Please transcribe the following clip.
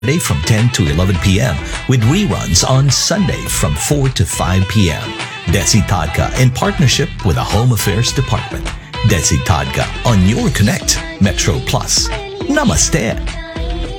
Saturday from 10 to 11 p.m. with reruns on Sunday from 4 to 5 p.m. Desi Tadka in partnership with the Home Affairs Department. Desi Tadka on your Connect Metro Plus. Namaste.